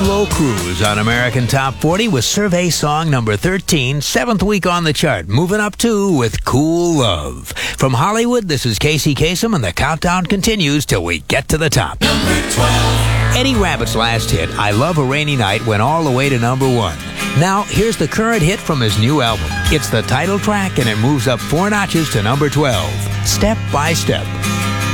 slow cruise on American Top 40 with survey song number 13, 7th week on the chart. Moving up 2 with Cool Love. From Hollywood, this is Casey Kasem, and the countdown continues till we get to the top. Number 12. Eddie Rabbitt's last hit, I Love a Rainy Night, went all the way to number 1. Now, here's the current hit from his new album. It's the title track, and it moves up 4 notches to number 12, Step by Step.